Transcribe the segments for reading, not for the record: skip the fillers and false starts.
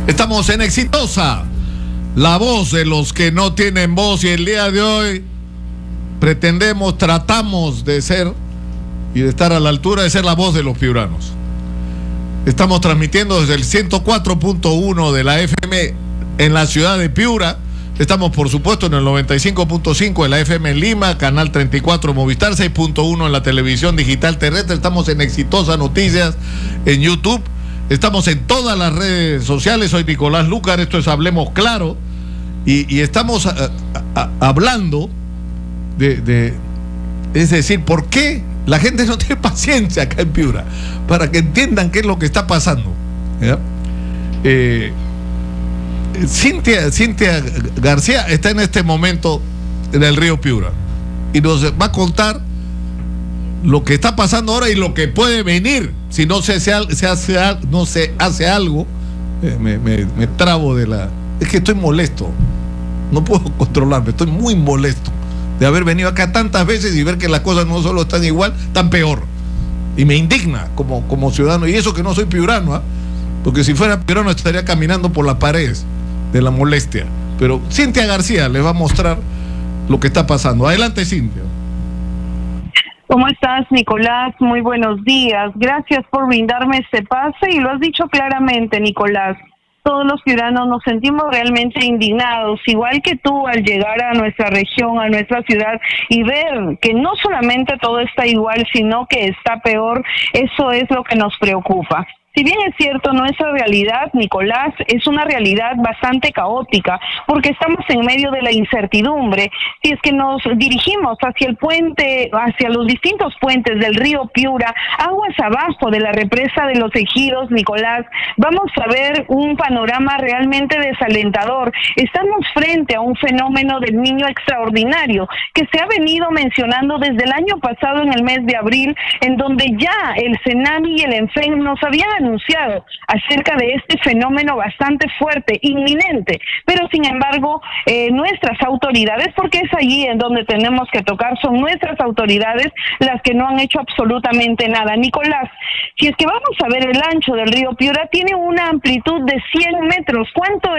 Estamos en Exitosa, la voz de los que no tienen voz, y el día de hoy tratamos de ser y de estar a la altura de ser la voz de los piuranos. Estamos transmitiendo desde el 104.1 de la FM en la ciudad de Piura. Estamos, por supuesto, en el 95.5 en la FM en Lima, canal 34 Movistar, 6.1 en la televisión digital terrestre. Estamos en Exitosa Noticias en YouTube. Estamos en todas las redes sociales. Soy Nicolás Lucar, esto es Hablemos Claro. Y estamos hablando es decir, ¿por qué la gente no tiene paciencia acá en Piura? Para que entiendan qué es lo que está pasando. ¿Ya? Cintia García está en este momento en el río Piura y nos va a contar lo que está pasando ahora y lo que puede venir si no se hace algo. Me trabo de la... Es que estoy molesto, no puedo controlarme, estoy muy molesto de haber venido acá tantas veces y ver que las cosas no solo están igual, están peor, y me indigna como ciudadano, y eso que no soy piurano, ¿eh? Porque si fuera piurano estaría caminando por las paredes de la molestia. Pero Cintia García les va a mostrar lo que está pasando. Adelante, Cintia. ¿Cómo estás, Nicolás? Muy buenos días. Gracias por brindarme este pase, y lo has dicho claramente, Nicolás. Todos los ciudadanos nos sentimos realmente indignados, igual que tú, al llegar a nuestra región, a nuestra ciudad, y ver que no solamente todo está igual, sino que está peor. Eso es lo que nos preocupa. Si bien es cierto, nuestra realidad, Nicolás, es una realidad bastante caótica, porque estamos en medio de la incertidumbre. Si es que nos dirigimos hacia el puente, hacia los distintos puentes del río Piura, aguas abajo de la represa de los Ejidos, Nicolás, vamos a ver un panorama realmente desalentador. Estamos frente a un fenómeno del niño extraordinario, que se ha venido mencionando desde el año pasado, en el mes de abril, en donde ya el CENAMI y el ENFEN nos habían anunciado acerca de este fenómeno bastante fuerte, inminente, pero sin embargo nuestras autoridades, porque es allí en donde tenemos que tocar, son nuestras autoridades las que no han hecho absolutamente nada. Nicolás, si es que vamos a ver el ancho del río Piura, tiene una amplitud de 100 metros. ¿Cuánto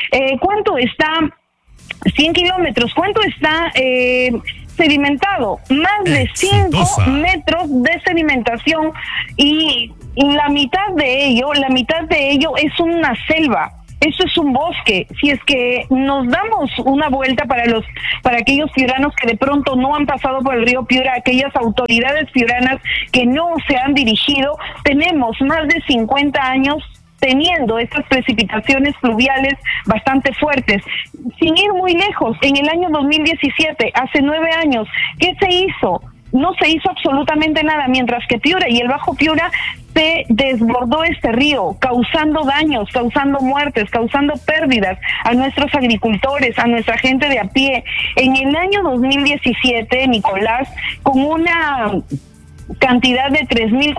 está? 100 kilómetros. ¿Cuánto está sedimentado? Más de 5 metros de sedimentación, y la mitad de ello es una selva. Eso es un bosque. Si es que nos damos una vuelta para aquellos piuranos que de pronto no han pasado por el río Piura, aquellas autoridades piuranas que no se han dirigido, tenemos más de 50 años teniendo estas precipitaciones fluviales bastante fuertes. Sin ir muy lejos, en el año 2017, hace 9 años, ¿qué se hizo? No se hizo absolutamente nada, mientras que Piura y el Bajo Piura se desbordó este río, causando daños, causando muertes, causando pérdidas a nuestros agricultores, a nuestra gente de a pie. En el año 2017, Nicolás, con una cantidad de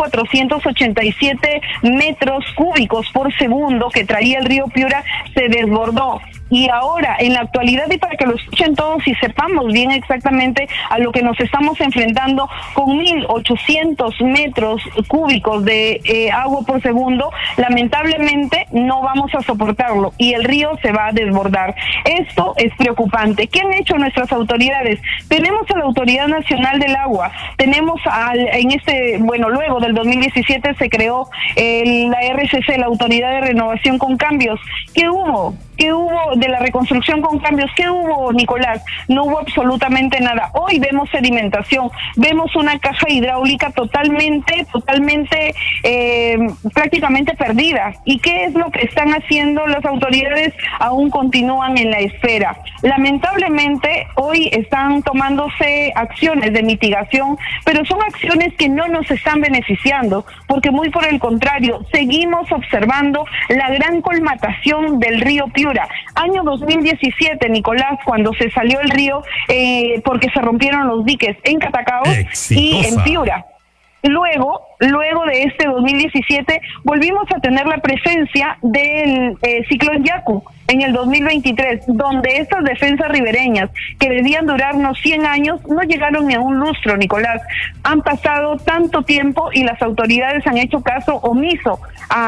3.487 metros cúbicos por segundo que traía el río Piura, se desbordó. Y ahora, en la actualidad, y para que lo escuchen todos y sepamos bien exactamente a lo que nos estamos enfrentando, con 1.800 metros cúbicos de agua por segundo, lamentablemente no vamos a soportarlo y el río se va a desbordar. Esto es preocupante. ¿Qué han hecho nuestras autoridades? Tenemos a la Autoridad Nacional del Agua, tenemos luego del 2017 se creó la RCC, la Autoridad de Renovación con Cambios. ¿Qué hubo de la reconstrucción con cambios? ¿Qué hubo, Nicolás? No hubo absolutamente nada. Hoy vemos sedimentación, vemos una caja hidráulica totalmente prácticamente perdida. ¿Y qué es lo que están haciendo las autoridades? Aún continúan en la espera. Lamentablemente, hoy están tomándose acciones de mitigación, pero son acciones que no nos están beneficiando, porque muy por el contrario, seguimos observando la gran colmatación del río Piura. Año 2017, Nicolás, cuando se salió el río porque se rompieron los diques en Catacaos y en Piura. Luego de este 2017, volvimos a tener la presencia del ciclón Yaku en el 2023, donde estas defensas ribereñas, que debían durarnos 100 años, no llegaron ni a un lustro, Nicolás. Han pasado tanto tiempo y las autoridades han hecho caso omiso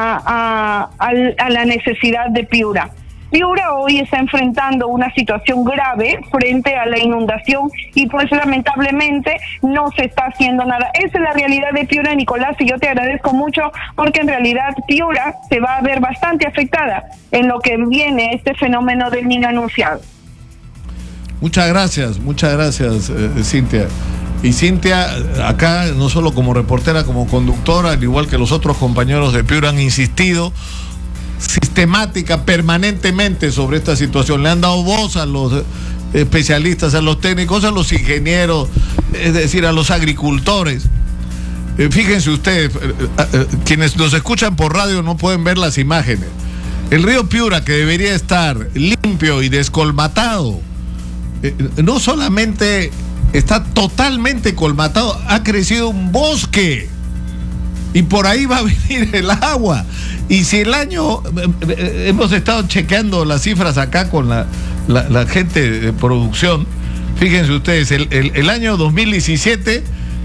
a la necesidad de Piura. Piura hoy está enfrentando una situación grave frente a la inundación y pues lamentablemente no se está haciendo nada. Esa es la realidad de Piura, Nicolás, y yo te agradezco mucho porque en realidad Piura se va a ver bastante afectada en lo que viene este fenómeno del niño anunciado. Muchas gracias, Cintia. Y Cintia, acá no solo como reportera, como conductora, al igual que los otros compañeros de Piura, han insistido sistemática, permanentemente sobre esta situación. Le han dado voz a los especialistas, a los técnicos, a los ingenieros, es decir, a los agricultores. Fíjense ustedes, quienes nos escuchan por radio no pueden ver las imágenes. El río Piura, que debería estar limpio y descolmatado, no solamente está totalmente colmatado, ha crecido un bosque y por ahí va a venir el agua. Y si el año, hemos estado chequeando las cifras acá con la gente de producción, fíjense ustedes, el año 2017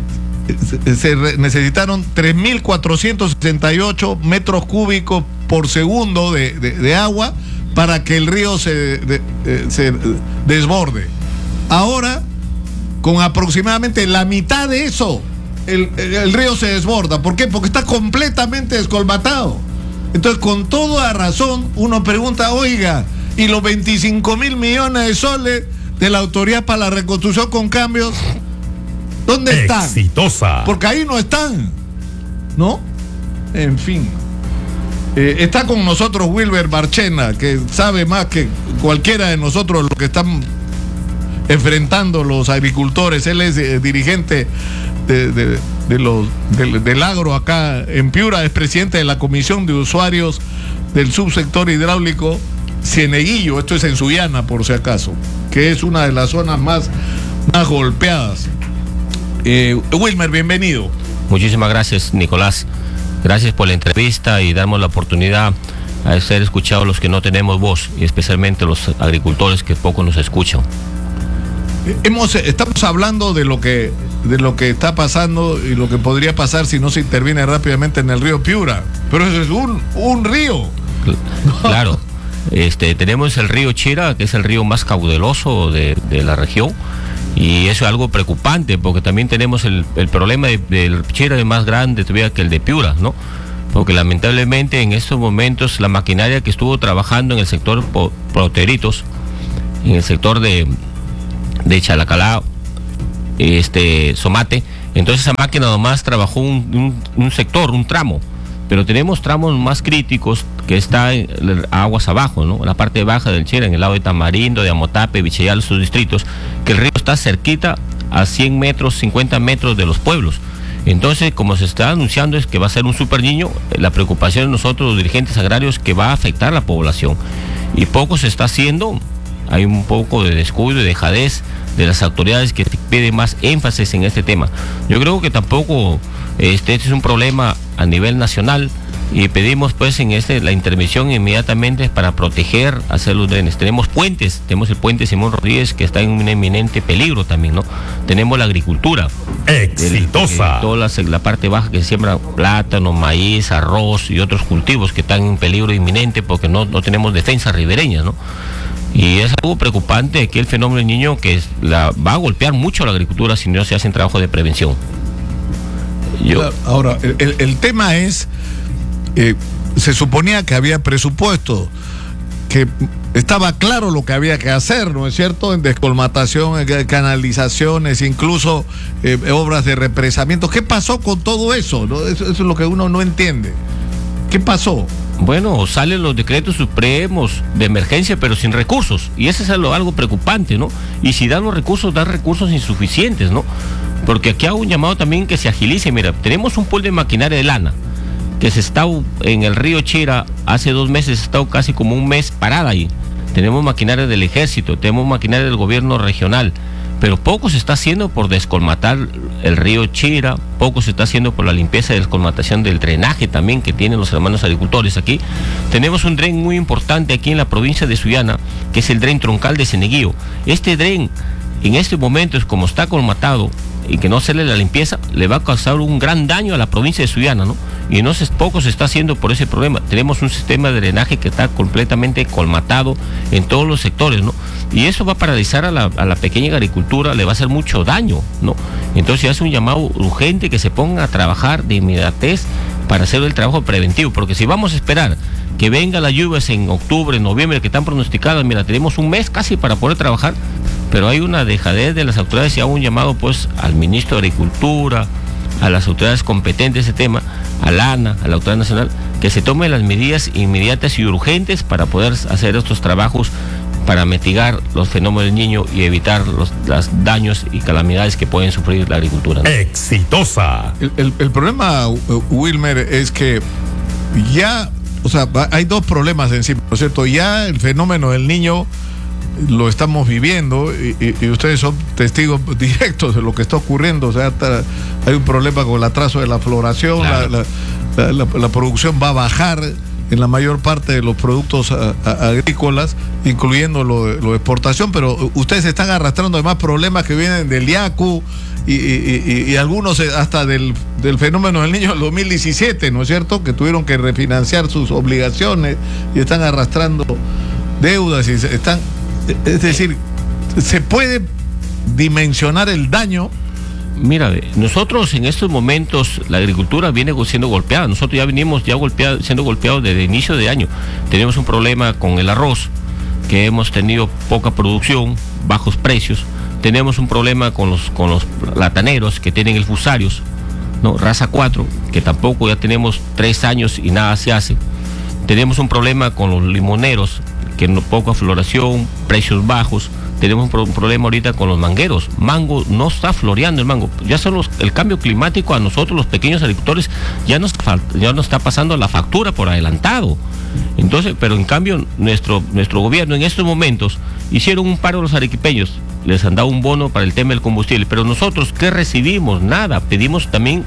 se necesitaron 3.468 metros cúbicos por segundo de agua para que el río se desborde. Ahora, con aproximadamente la mitad de eso, el río se desborda. ¿Por qué? Porque está completamente descolmatado. Entonces, con toda razón, uno pregunta, oiga, ¿y los 25.000 millones de soles de la Autoridad para la Reconstrucción con Cambios, dónde están? Exitosa. Porque ahí no están, ¿no? En fin. Está con nosotros Wilber Marchena, que sabe más que cualquiera de nosotros lo que están enfrentando los agricultores. Él es dirigente del agro acá en Piura, es presidente de la Comisión de Usuarios del Subsector Hidráulico Cieneguillo, esto es en Sullana por si acaso, que es una de las zonas más golpeadas. Wilmer, bienvenido. Muchísimas gracias, Nicolás. Gracias por la entrevista y darnos la oportunidad a ser escuchados los que no tenemos voz, y especialmente los agricultores que poco nos escuchan. Estamos hablando de lo que está pasando y lo que podría pasar si no se interviene rápidamente en el río Piura, pero eso es un río. Claro, tenemos el río Chira, que es el río más caudaloso de la región, y eso es algo preocupante porque también tenemos el problema del Chira es más grande todavía que el de Piura, ¿no? Porque lamentablemente en estos momentos la maquinaria que estuvo trabajando en el sector Proteritos, en el sector de Chalacalá, Somate, entonces esa máquina nomás trabajó un sector, un tramo, pero tenemos tramos más críticos que está en aguas abajo, ¿no? En la parte baja del Chira, en el lado de Tamarindo, de Amotape, Vichayal, sus distritos, que el río está cerquita a 100 metros, 50 metros de los pueblos. Entonces, como se está anunciando es que va a ser un super niño, la preocupación de nosotros, los dirigentes agrarios, que va a afectar a la población. Y poco se está haciendo. Hay un poco de descuido y dejadez de las autoridades que piden más énfasis en este tema. Yo creo que tampoco este es un problema a nivel nacional, y pedimos pues en la intervención inmediatamente para proteger, hacer los drenes. Tenemos puentes, tenemos el puente Simón Rodríguez que está en un eminente peligro también, ¿no? Tenemos la agricultura exitosa, toda la parte baja que siembra plátano, maíz, arroz y otros cultivos que están en peligro inminente porque no tenemos defensas ribereñas, ¿no? Y es algo preocupante que el fenómeno del niño va a golpear mucho a la agricultura si no se hacen trabajo de prevención. Ahora, el tema es, se suponía que había presupuesto, que estaba claro lo que había que hacer, ¿no es cierto? En descolmatación, en canalizaciones, incluso obras de represamiento. ¿Qué pasó con todo eso? ¿No? Eso es lo que uno no entiende. ¿Qué pasó? Bueno, salen los decretos supremos de emergencia, pero sin recursos. Y eso es algo preocupante, ¿no? Y si dan los recursos, dan recursos insuficientes, ¿no? Porque aquí hago un llamado también que se agilice. Mira, tenemos un pool de maquinaria de lana que se está en el río Chira hace 2 meses, ha estado casi como un mes parada ahí. Tenemos maquinaria del ejército, tenemos maquinaria del gobierno regional, pero poco se está haciendo por descolmatar el río Chira, poco se está haciendo por la limpieza y descolmatación del drenaje también que tienen los hermanos agricultores aquí. Tenemos un dren muy importante aquí en la provincia de Sullana, que es el dren troncal de Ceneguío. Este dren, en este momento, es como está colmatado y que no hacerle la limpieza, le va a causar un gran daño a la provincia de Sullana, ¿no? Y no se, poco se está haciendo por ese problema. Tenemos un sistema de drenaje que está completamente colmatado en todos los sectores, ¿no? Y eso va a paralizar a la pequeña agricultura, le va a hacer mucho daño, ¿no? Entonces hace un llamado urgente que se pongan a trabajar de inmediatez para hacer el trabajo preventivo, porque si vamos a esperar que vengan las lluvias en octubre, noviembre, que están pronosticadas, mira, tenemos un mes casi para poder trabajar, pero hay una dejadez de las autoridades y hago un llamado pues al ministro de Agricultura, a las autoridades competentes de ese tema, a la ANA, a la Autoridad Nacional, que se tomen las medidas inmediatas y urgentes para poder hacer estos trabajos para mitigar los fenómenos del Niño y evitar los daños y calamidades que pueden sufrir la agricultura, ¿no? Exitosa. El problema, Wilmer, es que ya, o sea, hay dos problemas encima, ¿no es cierto? Ya el fenómeno del Niño lo estamos viviendo y ustedes son testigos directos de lo que está ocurriendo. O sea, hay un problema con el atraso de la floración, claro. La producción va a bajar en la mayor parte de los productos agrícolas, incluyendo lo de exportación, pero ustedes están arrastrando además problemas que vienen del IACU y algunos hasta del fenómeno del Niño del 2017, ¿no es cierto? Que tuvieron que refinanciar sus obligaciones y están arrastrando deudas y están... Es decir, ¿se puede dimensionar el daño? Mira, nosotros en estos momentos la agricultura viene siendo golpeada. Nosotros ya venimos siendo golpeados desde inicio de año. Tenemos un problema con el arroz, que hemos tenido poca producción, bajos precios. Tenemos un problema con los plataneros que tienen el fusarios, ¿no? Raza 4, que tampoco ya tenemos 3 años y nada se hace. Tenemos un problema con los limoneros, que no poca floración, precios bajos. Tenemos un problema ahorita con los mangueros. Mango no está floreando el mango. Ya son el cambio climático a nosotros los pequeños agricultores ya nos está pasando la factura por adelantado. Entonces, pero en cambio nuestro gobierno en estos momentos hicieron un paro a los arequipeños, les han dado un bono para el tema del combustible, pero nosotros, ¿qué recibimos? Nada. Pedimos también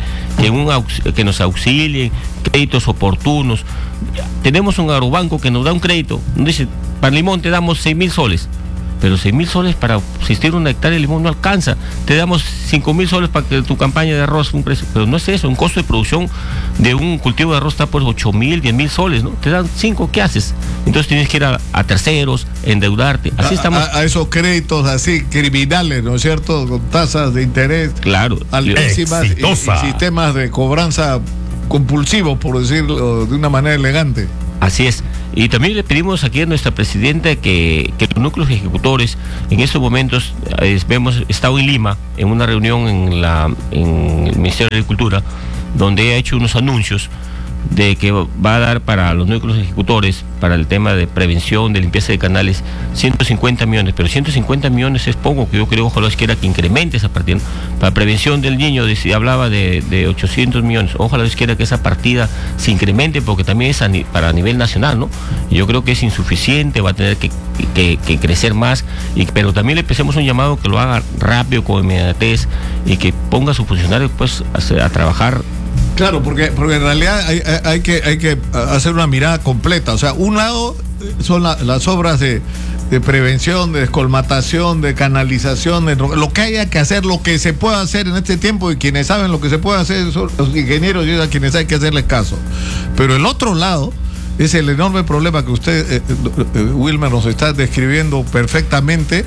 que nos auxilien, créditos oportunos. Tenemos un agrobanco que nos da un crédito, nos dice, para limón te damos 6.000 soles, pero 6.000 soles para asistir una hectárea de limón no alcanza. Te damos 5.000 soles para que tu campaña de arroz, un precio, pero no es eso. Un costo de producción de un cultivo de arroz está por 8.000, 10.000 soles, ¿no? Te dan 5, ¿qué haces? Entonces tienes que ir a terceros, endeudarte. Así estamos. A esos créditos así criminales, ¿no es cierto? Con tasas de interés. Claro. Altísimas y sistemas de cobranza compulsivos, por decirlo de una manera elegante. Así es. Y también le pedimos aquí a nuestra presidenta que los núcleos ejecutores, en estos momentos, hemos estado en Lima, en una reunión en el Ministerio de Agricultura, donde ha hecho unos anuncios de que va a dar para los núcleos ejecutores, para el tema de prevención, de limpieza de canales, 150 millones, pero 150 millones es poco, que yo creo, ojalá quiera que incremente esa partida. Para prevención del niño, hablaba de 800 millones, ojalá quiera que esa partida se incremente, porque también es para nivel nacional, ¿no? Y yo creo que es insuficiente, va a tener que crecer más, pero también le empecemos un llamado que lo haga rápido, con inmediatez, y que ponga a sus funcionarios pues a trabajar. Claro, porque en realidad hay que hacer una mirada completa. O sea, un lado son las obras de prevención, de descolmatación, de canalización, de lo que haya que hacer, lo que se pueda hacer en este tiempo, y quienes saben lo que se puede hacer son los ingenieros y a quienes hay que hacerles caso. Pero el otro lado es el enorme problema que usted, Wilmer, nos está describiendo perfectamente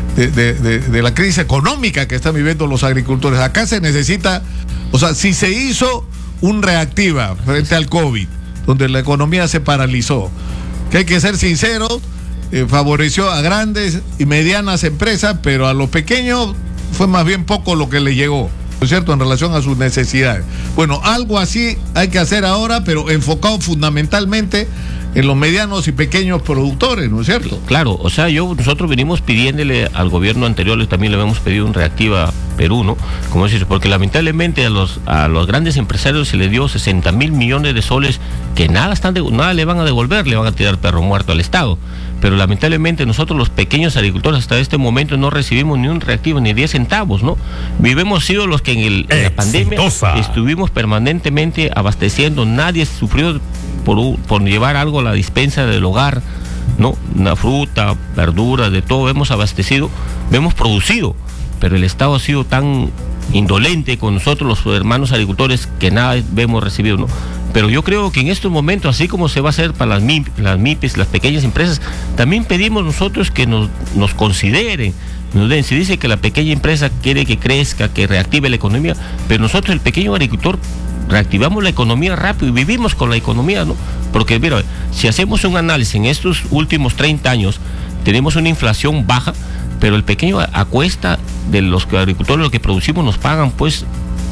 de la crisis económica que están viviendo los agricultores. Acá se necesita, o sea, si se hizo un reactiva frente al COVID, donde la economía se paralizó, que hay que ser sinceros, favoreció a grandes y medianas empresas, pero a los pequeños fue más bien poco lo que le llegó, ¿no es cierto?, en relación a sus necesidades. Bueno, algo así hay que hacer ahora, pero enfocado fundamentalmente en los medianos y pequeños productores, ¿no es cierto? Claro, o sea, nosotros venimos pidiéndole al gobierno anterior, también le habíamos pedido un Reactiva Perú, ¿no? Como decir, porque lamentablemente a los grandes empresarios se les dio 60.000 millones de soles que nada le van a devolver, le van a tirar perro muerto al Estado. Pero lamentablemente nosotros los pequeños agricultores hasta este momento no recibimos ni un reactivo ni 10 centavos, ¿no? Hemos sido los que en la pandemia estuvimos permanentemente abasteciendo, nadie sufrió por llevar algo a la despensa del hogar, ¿no? Una fruta, verduras, de todo hemos abastecido, hemos producido, pero el Estado ha sido tan indolente con nosotros los hermanos agricultores que nada hemos recibido, ¿no? Pero yo creo que en estos momentos, así como se va a hacer para las MIPES, las pequeñas empresas, también pedimos nosotros que nos consideren, nos den. Se dice que la pequeña empresa quiere que crezca, que reactive la economía, pero nosotros, el pequeño agricultor, reactivamos la economía rápido y vivimos con la economía, ¿no? Porque, mira, si hacemos un análisis en estos últimos 30 años, tenemos una inflación baja, pero el pequeño, a cuesta de los agricultores, lo que producimos, nos pagan, pues,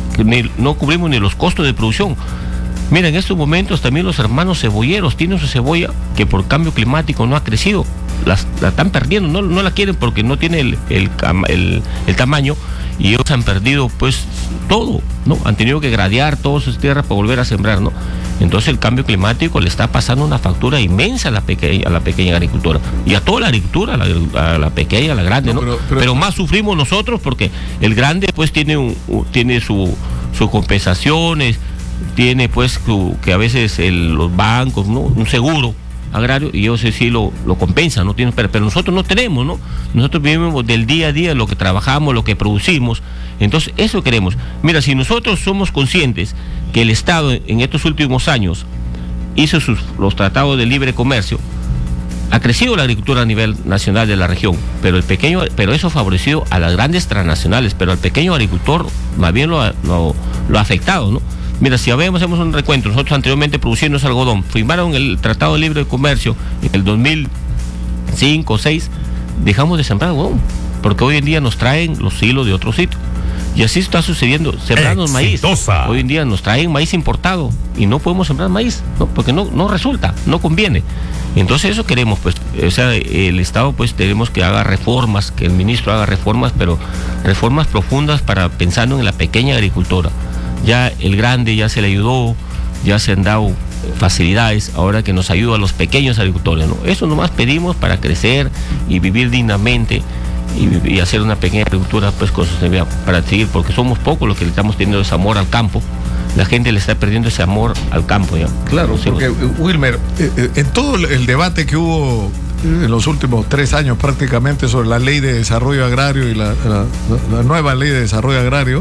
no cubrimos ni los costos de producción. Mira, en estos momentos también los hermanos cebolleros tienen su cebolla que por cambio climático no ha crecido, la están perdiendo, no la quieren porque no tiene el tamaño, y ellos han perdido pues todo, ¿no? Han tenido que gradear todas sus tierras para volver a sembrar, ¿no? Entonces el cambio climático le está pasando una factura inmensa a la pequeña agricultura y a toda la agricultura, a la pequeña, a la grande, ¿no? Pero más sufrimos nosotros porque el grande pues tiene sus compensaciones, tiene pues que a veces los bancos, ¿no? Un seguro agrario, y ellos sí lo compensan, ¿no? Pero nosotros no tenemos, ¿no? Nosotros vivimos del día a día, lo que trabajamos, lo que producimos. Entonces eso queremos. Mira, si nosotros somos conscientes que el Estado en estos últimos años hizo los tratados de libre comercio, ha crecido la agricultura a nivel nacional de la región, pero eso favoreció a las grandes transnacionales, pero al pequeño agricultor más bien lo ha afectado, ¿no? Mira, si hacemos un recuento, nosotros anteriormente produciendo algodón, firmaron el Tratado de Libre Comercio en el 2005 o 2006, dejamos de sembrar algodón, porque hoy en día nos traen los hilos de otro sitio. Y así está sucediendo, sembramos maíz. Hoy en día nos traen maíz importado y no podemos sembrar maíz, ¿no? Porque no resulta, no conviene. Entonces eso queremos, pues, o sea, el Estado pues tenemos que haga reformas, que el ministro haga reformas, pero reformas profundas pensando en la pequeña agricultura. Ya el grande ya se le ayudó, ya se han dado facilidades, ahora que nos ayuda a los pequeños agricultores, ¿no? Eso nomás pedimos para crecer y vivir dignamente y hacer una pequeña agricultura pues con sostenibilidad para seguir, porque somos pocos los que le estamos teniendo ese amor al campo. La gente le está perdiendo ese amor al campo ya. Claro, porque Wilmer, en todo el debate que hubo en los últimos 3 años prácticamente sobre la ley de desarrollo agrario y la nueva ley de desarrollo agrario,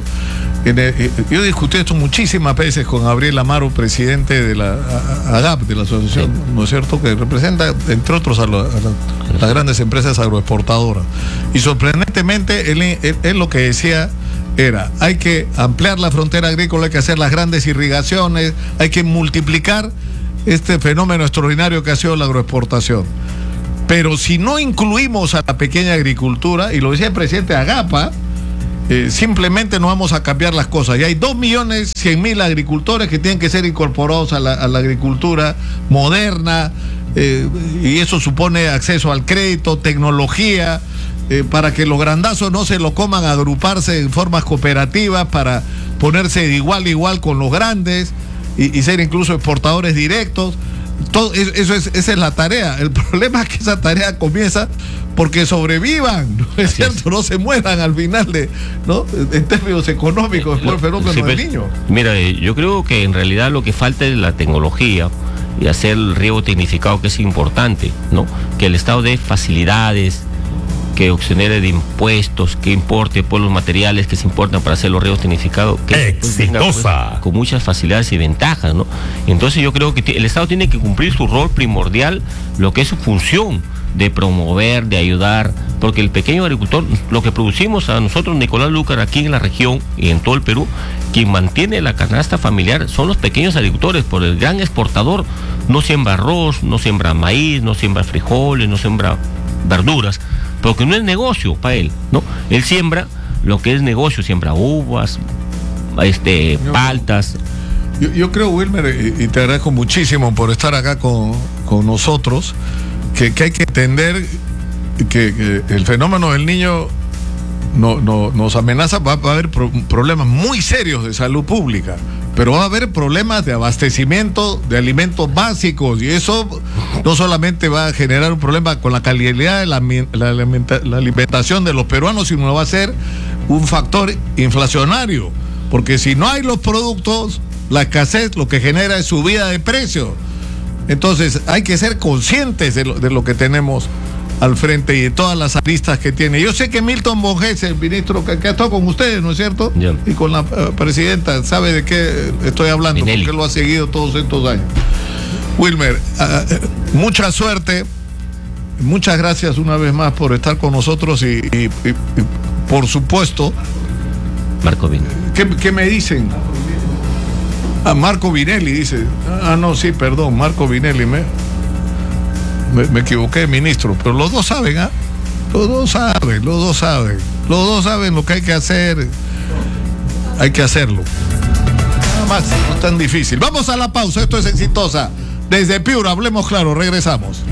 yo discutí esto muchísimas veces con Gabriel Amaro, presidente de la AGAP, de la asociación, sí, ¿no es cierto?, que representa, entre otros, a las grandes empresas agroexportadoras. Y sorprendentemente, él lo que decía era: hay que ampliar la frontera agrícola, hay que hacer las grandes irrigaciones, hay que multiplicar este fenómeno extraordinario que ha sido la agroexportación. Pero si no incluimos a la pequeña agricultura, y lo decía el presidente de AGAPA, simplemente no vamos a cambiar las cosas. Y hay 2.100.000 agricultores que tienen que ser incorporados a la agricultura moderna, y eso supone acceso al crédito, tecnología, para que los grandazos no se lo coman, agruparse en formas cooperativas para ponerse de igual a igual con los grandes y ser incluso exportadores directos. Todo esa es la tarea. El problema es que esa tarea comienza porque sobrevivan, ¿no es cierto? No se mueran al final ¿no? En términos económicos por el fenómeno del niño. Mira, yo creo que en realidad lo que falta es la tecnología y hacer el riego tecnificado, que es importante, ¿no? Que el Estado dé facilidades, que exonere de impuestos, que importe por los materiales que se importan para hacer los riegos tecnificados, que pues, venga, pues, con muchas facilidades y ventajas, ¿no? Entonces yo creo que el Estado tiene que cumplir su rol primordial, lo que es su función de promover, de ayudar, porque el pequeño agricultor, lo que producimos a nosotros, Nicolás Lucar, aquí en la región y en todo el Perú, quien mantiene la canasta familiar son los pequeños agricultores, por el gran exportador no siembra arroz, no siembra maíz, no siembra frijoles, no siembra verduras, porque no es negocio para él, ¿no? Él siembra lo que es negocio, siembra uvas, paltas. Yo creo, Wilmer, y te agradezco muchísimo por estar acá con con nosotros que hay que entender que el fenómeno del Niño nos amenaza. Va a haber problemas muy serios de salud pública, pero va a haber problemas de abastecimiento de alimentos básicos, y eso no solamente va a generar un problema con la calidad de la alimentación de los peruanos, sino va a ser un factor inflacionario, porque si no hay los productos, la escasez lo que genera es subida de precios. Entonces hay que ser conscientes de lo que tenemos al frente y de todas las aristas que tiene. Yo sé que Milton Borges, el ministro que ha estado con ustedes, ¿no es cierto? Yeah. Y con la presidenta, sabe de qué estoy hablando, Minelli, porque lo ha seguido todos estos años. Wilmer, mucha suerte, muchas gracias una vez más por estar con nosotros y por supuesto, Marco Vino. ¿qué me dicen? Marco Vinelli dice. No, sí, perdón, Marco Vinelli, me equivoqué, ministro, pero los dos saben, los dos saben lo que hay que hacer, hay que hacerlo, nada más, no es tan difícil. Vamos a la pausa, esto es Exitosa, desde Piura, hablemos claro, regresamos.